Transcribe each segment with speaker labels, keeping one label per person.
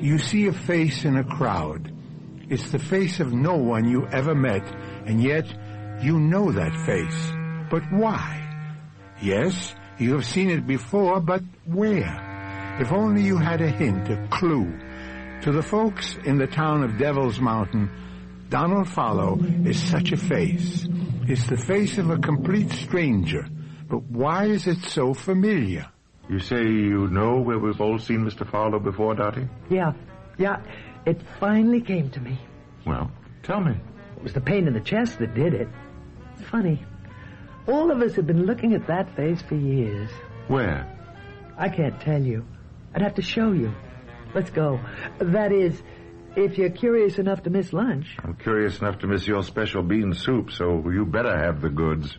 Speaker 1: You see a face in a crowd. It's the face of no one you ever met, and yet you know that face. But why? Yes, you have seen it before, but where? If only you had a hint, a clue. To the folks in the town of Devil's Mountain, Donald Follow is such a face. It's the face of a complete stranger. But why is it so familiar?
Speaker 2: You say you know where we've all seen Mr. Fowler before, Dottie?
Speaker 3: Yeah. It finally came to me.
Speaker 2: Well, tell me.
Speaker 3: It was the pain in the chest that did it. It's funny. All of us have been looking at that face for years.
Speaker 2: Where?
Speaker 3: I can't tell you. I'd have to show you. Let's go. That is, if you're curious enough to miss lunch.
Speaker 2: I'm curious enough to miss your special bean soup, so you better have the goods.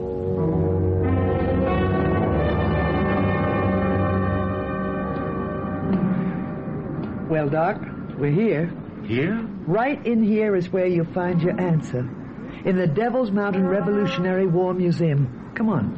Speaker 3: Well, Doc, we're here.
Speaker 2: Here?
Speaker 3: Right in here is where you'll find your answer. In the Devil's Mountain Revolutionary War Museum. Come on.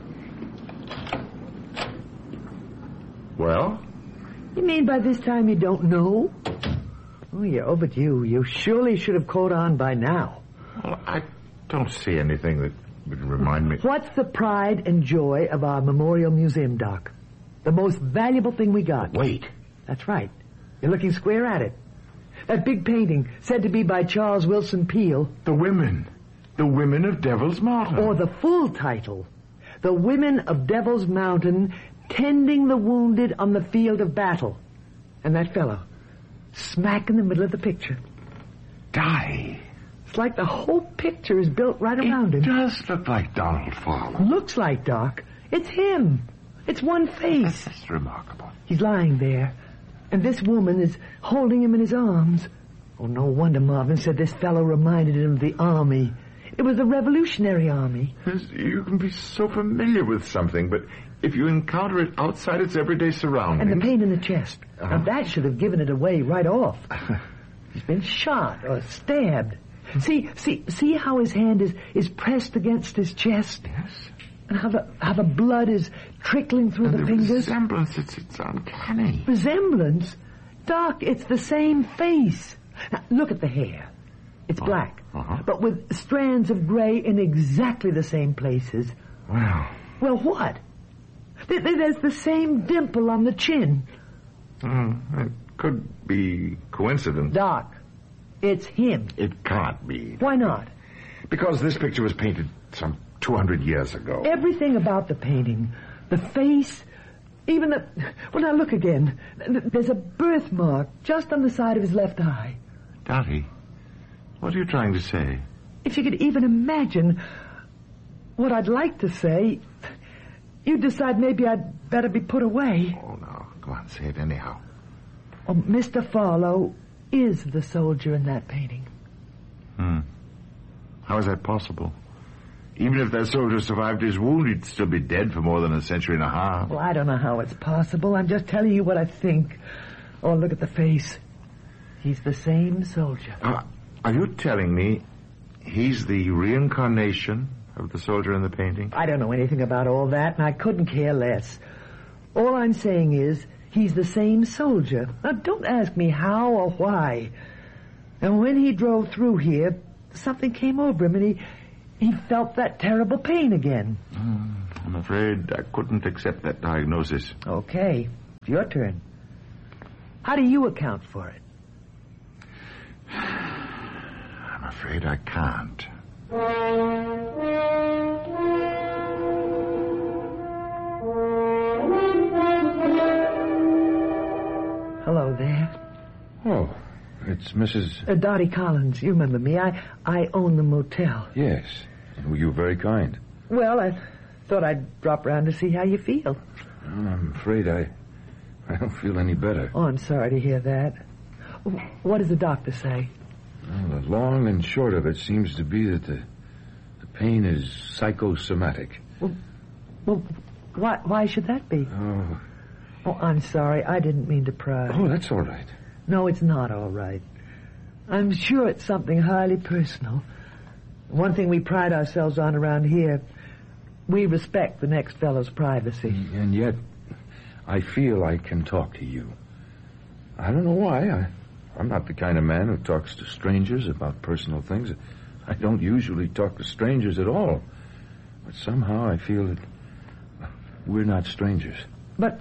Speaker 2: Well?
Speaker 3: You mean by this time you don't know? Oh, you're overdue. You surely should have caught on by now.
Speaker 2: Well, I don't see anything that would remind me.
Speaker 3: What's the pride and joy of our Memorial Museum, Doc? The most valuable thing we got.
Speaker 2: Wait.
Speaker 3: That's right. You're looking square at it. That big painting, said to be by Charles Wilson Peale.
Speaker 2: The women. The women of Devil's Mountain.
Speaker 3: Or the full title. The Women of Devil's Mountain Tending the Wounded on the Field of Battle. And that fellow, smack in the middle of the picture.
Speaker 2: Die.
Speaker 3: It's like the whole picture is built right around him.
Speaker 2: It does look like Donald Fowler.
Speaker 3: Looks like, Doc. It's him. It's one face.
Speaker 2: That's remarkable.
Speaker 3: He's lying there. And this woman is holding him in his arms. Oh, no wonder Marvin said this fellow reminded him of the army. It was the Revolutionary Army.
Speaker 2: You can be so familiar with something, but if you encounter it outside its everyday surroundings...
Speaker 3: And the pain in the chest. Now, that should have given it away right off. He's been shot or stabbed. See how his hand is pressed against his chest?
Speaker 2: Yes.
Speaker 3: And how the blood is trickling through the fingers?
Speaker 2: Resemblance, it's uncanny.
Speaker 3: Resemblance? Doc, it's the same face. Now, look at the hair. It's black, but with strands of gray in exactly the same places. Well, what? There's the same dimple on the chin.
Speaker 2: It could be coincidence.
Speaker 3: Doc, it's him.
Speaker 2: It can't be.
Speaker 3: Why not?
Speaker 2: Because this picture was painted some 200 years ago.
Speaker 3: Everything about the painting, the face, even the... Well, now look again. There's a birthmark just on the side of his left eye.
Speaker 2: Dottie, what are you trying to say?
Speaker 3: If you could even imagine what I'd like to say, you'd decide maybe I'd better be put away.
Speaker 2: Oh, no. Go on, say it anyhow.
Speaker 3: Oh, Mr. Farlow is the soldier in that painting.
Speaker 2: How is that possible? Even if that soldier survived his wound, he'd still be dead for more than a century and a half.
Speaker 3: Well, I don't know how it's possible. I'm just telling you what I think. Oh, look at the face. He's the same soldier.
Speaker 2: Are you telling me he's the reincarnation of the soldier in the painting?
Speaker 3: I don't know anything about all that, and I couldn't care less. All I'm saying is he's the same soldier. Now, don't ask me how or why. And when he drove through here, something came over him, and he felt that terrible pain again.
Speaker 2: I'm afraid I couldn't accept that diagnosis.
Speaker 3: Okay, it's your turn. How do you account for it?
Speaker 2: I'm afraid I can't.
Speaker 3: Hello there.
Speaker 4: Oh, it's Mrs...
Speaker 3: Dottie Collins. You remember me. I own the motel.
Speaker 4: Yes. Well, you were very kind.
Speaker 3: Well, I thought I'd drop round to see how you feel.
Speaker 4: Well, I'm afraid I don't feel any better.
Speaker 3: Oh, I'm sorry to hear that. What does the doctor say?
Speaker 4: Well, the long and short of it seems to be that the pain is psychosomatic.
Speaker 3: Well, why should that be? Oh, I'm sorry. I didn't mean to pry.
Speaker 4: Oh, that's all right.
Speaker 3: No, it's not all right. I'm sure it's something highly personal. One thing we pride ourselves on around here, we respect the next fellow's privacy.
Speaker 4: And yet, I feel I can talk to you. I don't know why. I'm not the kind of man who talks to strangers about personal things. I don't usually talk to strangers at all. But somehow I feel that we're not strangers.
Speaker 3: But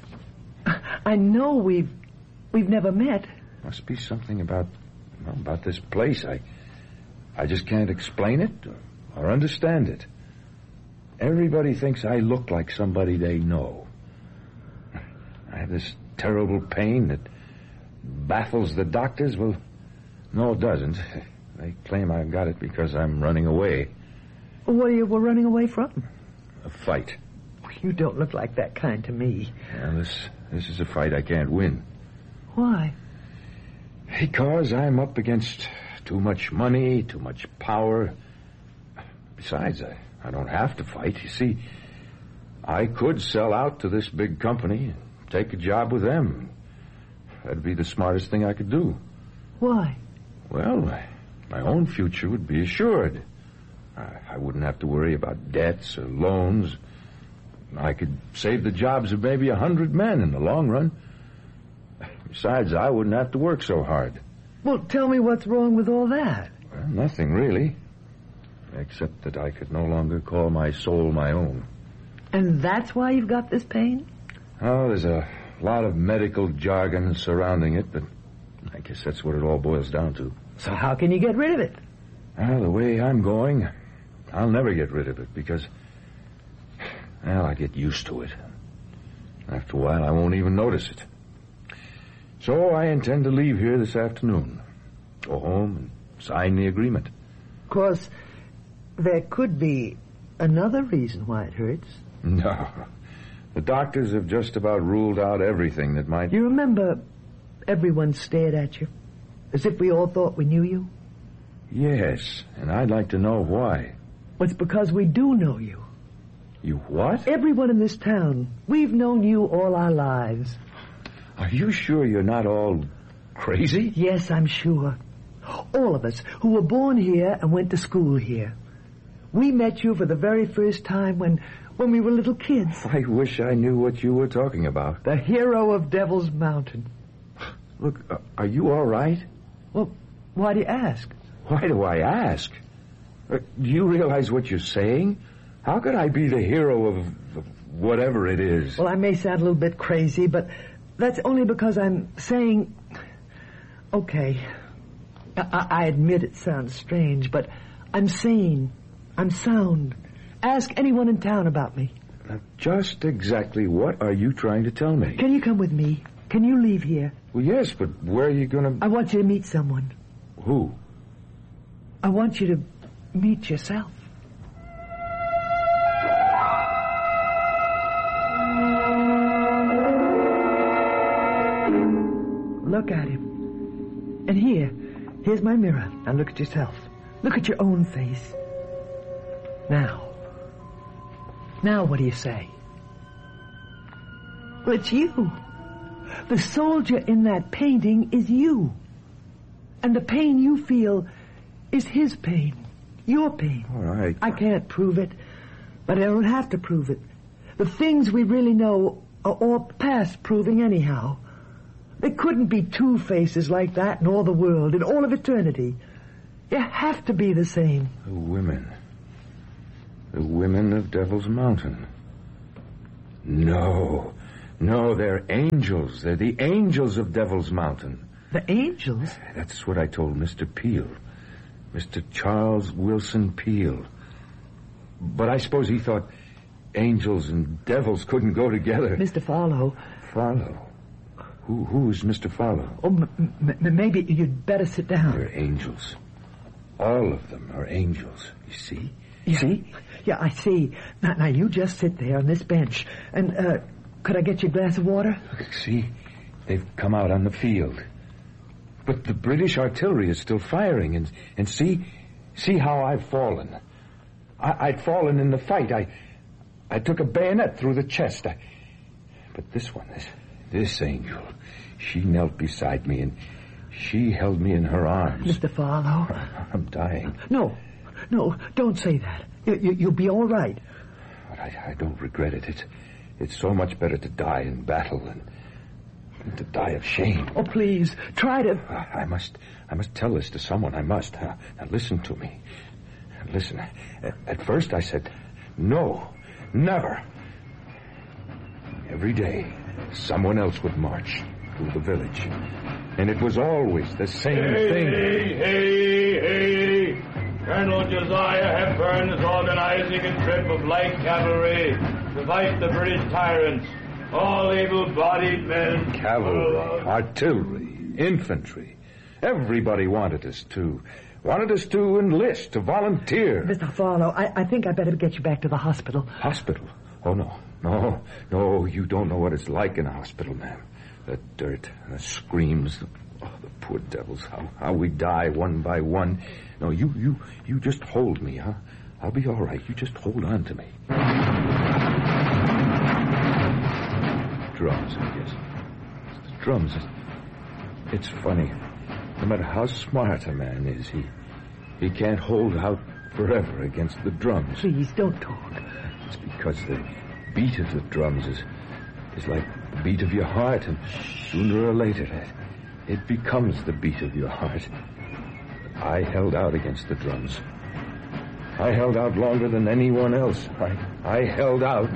Speaker 3: I know we've never met.
Speaker 4: Must be something about this place. I just can't explain it or understand it. Everybody thinks I look like somebody they know. I have this terrible pain that baffles the doctors. Well, no, it doesn't. They claim I've got it because I'm running away.
Speaker 3: What are you running away from?
Speaker 4: A fight.
Speaker 3: You don't look like that kind to me.
Speaker 4: Well, this is a fight I can't win.
Speaker 3: Why?
Speaker 4: Because I'm up against too much money, too much power. Besides, I don't have to fight. You see, I could sell out to this big company and take a job with them. That'd be the smartest thing I could do.
Speaker 3: Why?
Speaker 4: Well, my own future would be assured. I wouldn't have to worry about debts or loans. I could save the jobs of maybe 100 men in the long run. Besides, I wouldn't have to work so hard.
Speaker 3: Well, tell me what's wrong with all that.
Speaker 4: Well, nothing really. Except that I could no longer call my soul my own.
Speaker 3: And that's why you've got this pain?
Speaker 4: Oh, there's a lot of medical jargon surrounding it, but I guess that's what it all boils down to.
Speaker 3: So how can you get rid of it?
Speaker 4: Well, the way I'm going, I'll never get rid of it because, well, I get used to it. After a while, I won't even notice it. So I intend to leave here this afternoon. Go home and sign the agreement.
Speaker 3: Of course, there could be another reason why it hurts.
Speaker 4: No. The doctors have just about ruled out everything that might...
Speaker 3: You remember everyone stared at you? As if we all thought we knew you?
Speaker 4: Yes, and I'd like to know why.
Speaker 3: Well, it's because we do know you.
Speaker 4: You what?
Speaker 3: Everyone in this town. We've known you all our lives.
Speaker 4: Are you sure you're not all crazy?
Speaker 3: Yes, I'm sure. All of us who were born here and went to school here. We met you for the very first time when we were little kids.
Speaker 4: I wish I knew what you were talking about.
Speaker 3: The hero of Devil's Mountain.
Speaker 4: Look, are you all right?
Speaker 3: Well, why do you ask?
Speaker 4: Why do I ask? Do you realize what you're saying? How could I be the hero of whatever it is?
Speaker 3: Well, I may sound a little bit crazy, but that's only because I'm saying... Okay, I admit it sounds strange, but I'm sane. I'm sound. Ask anyone in town about me.
Speaker 4: Now, just exactly what are you trying to tell me?
Speaker 3: Can you come with me? Can you leave here?
Speaker 4: Well, yes, but where are you going to...
Speaker 3: I want you to meet someone.
Speaker 4: Who?
Speaker 3: I want you to meet yourself. Look at him. And here's my mirror. Now look at yourself. Look at your own face. Now what do you say? Well, it's you. The soldier in that painting is you. And the pain you feel is his pain. Your pain.
Speaker 4: All right.
Speaker 3: I can't prove it, but I don't have to prove it. The things we really know are all past proving anyhow. There couldn't be two faces like that in all the world, in all of eternity. You have to be the same.
Speaker 4: The women. The women of Devil's Mountain. No, they're angels. They're the angels of Devil's Mountain.
Speaker 3: The angels?
Speaker 4: That's what I told Mr. Peel. Mr. Charles Wilson Peel. But I suppose he thought angels and devils couldn't go together.
Speaker 3: Mr. Farlow.
Speaker 4: Farlow? Who's Mr. Farlow?
Speaker 3: Oh, maybe you'd better sit down.
Speaker 4: They're angels. All of them are angels, you see?
Speaker 3: Yeah. See? Yeah, I see. Now, you just sit there on this bench. And, could I get you a glass of water?
Speaker 4: Look, see? They've come out on the field. But the British artillery is still firing. And see how I've fallen. I'd fallen in the fight. I took a bayonet through the chest. But this one, this angel, she knelt beside me and she held me in her arms.
Speaker 3: Mr. Farlow.
Speaker 4: I'm dying.
Speaker 3: No, don't say that. You'll be all right.
Speaker 4: But I don't regret it. It's so much better to die in battle to die of shame.
Speaker 3: Oh, please, try to...
Speaker 4: I must tell this to someone. I must. Now listen to me. Listen. At first I said, no, never. Every day, someone else would march through the village. And it was always the same thing.
Speaker 5: Hey! Colonel Josiah Hepburn is organizing a trip of light cavalry to fight the British tyrants. All able-bodied men.
Speaker 4: Cavalry, artillery, infantry. Everybody wanted us to enlist, to volunteer.
Speaker 3: Mr. Farlow, I think I better get you back to the hospital.
Speaker 4: Hospital? Oh, no, you don't know what it's like in a hospital, ma'am. The dirt, the screams, the poor devils, how we die one by one. No, you just hold me, huh? I'll be all right. You just hold on to me. Drums, I guess. It's the drums. It's funny. No matter how smart a man is, he can't hold out forever against the drums.
Speaker 3: Please, don't talk.
Speaker 4: It's because the beat of the drums is like the beat of your heart, and sooner or later it becomes the beat of your heart. I held out against the drums. I held out longer than anyone else. I held out.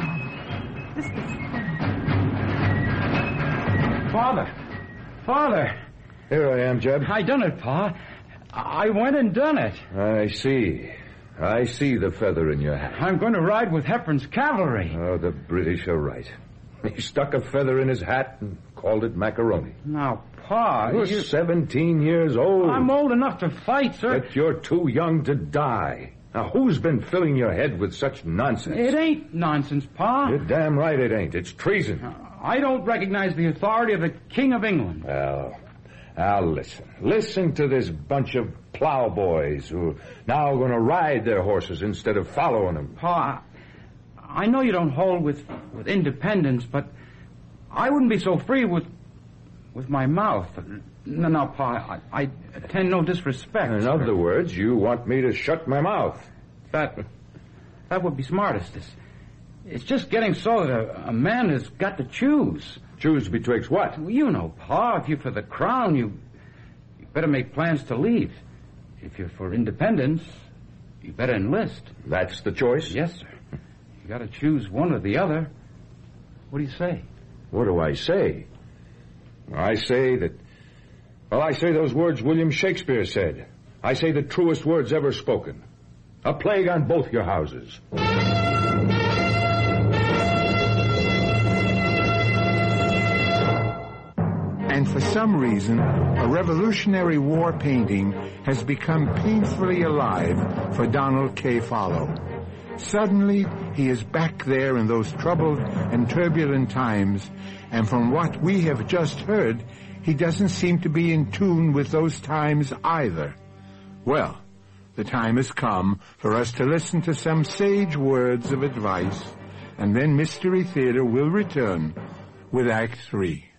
Speaker 6: Father!
Speaker 4: Here I am, Jeb.
Speaker 6: I done it, Pa. I went and done it.
Speaker 4: I see the feather in your hat.
Speaker 6: I'm going to ride with Hepburn's cavalry.
Speaker 4: Oh, the British are right. He stuck a feather in his hat and called it macaroni.
Speaker 6: Now, Pa...
Speaker 4: You're 17 years old.
Speaker 6: I'm old enough to fight, sir.
Speaker 4: But you're too young to die. Now, who's been filling your head with such nonsense?
Speaker 6: It ain't nonsense, Pa.
Speaker 4: You're damn right it ain't. It's treason.
Speaker 6: I don't recognize the authority of the King of England.
Speaker 4: Well, now listen. Listen to this bunch of plowboys who are now going to ride their horses instead of following them.
Speaker 6: Pa, I know you don't hold with independence, but I wouldn't be so free with my mouth. No, Pa, I intend no disrespect.
Speaker 4: In other words, you want me to shut my mouth.
Speaker 6: That would be smartest. It's just getting so that a man has got to choose.
Speaker 4: Choose betwixt what?
Speaker 6: Well, you know, Pa, if you're for the crown, you better make plans to leave. If you're for independence, you better enlist.
Speaker 4: That's the choice?
Speaker 6: Yes, sir. You got to choose one or the other. What do you say?
Speaker 4: What do I say? I say those words William Shakespeare said. I say the truest words ever spoken. A plague on both your houses.
Speaker 1: And for some reason, a Revolutionary War painting has become painfully alive for Donald K. Farlow. Suddenly, he is back there in those troubled and turbulent times, and from what we have just heard, he doesn't seem to be in tune with those times either. Well, the time has come for us to listen to some sage words of advice, and then Mystery Theater will return with Act 3.